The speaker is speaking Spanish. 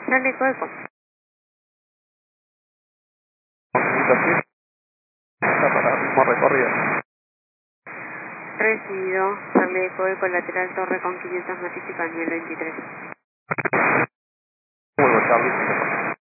Chaleco Eco. Está para el mismo recorrido. Recibido. Chaleco Eco lateral Torre con 500 Matiz y Cañel 23.